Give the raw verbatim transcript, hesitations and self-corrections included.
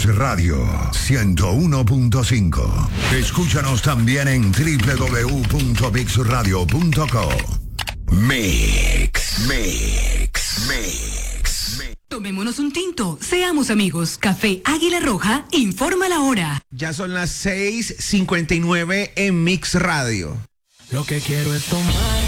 Radio ciento uno punto cinco. Escúchanos también en doble u doble u doble u punto mix radio punto com. Mix, Mix, Mix. Tomémonos un tinto, seamos amigos. Café Águila Roja informa la hora. Ya son las seis cincuenta y nueve en Mix Radio. Lo que quiero es tomar